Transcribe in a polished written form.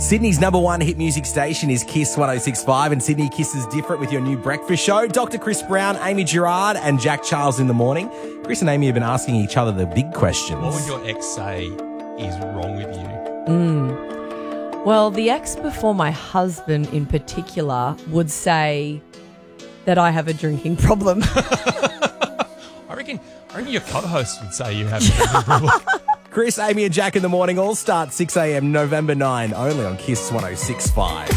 Sydney's number one hit music station is Kiss 106.5, and Sydney Kisses different with your new breakfast show. Dr. Chris Brown, Amy Gerard, and Jack Charles in the morning. Chris and Amy have been asking each other the big questions. What would your ex say is wrong with you? Well, the ex before my husband in particular would say that I have a drinking problem. I reckon your co-host would say you have a drinking problem. Chris, Amy and Jack in the morning all start 6 a.m. November 9, only on Kiss 106.5.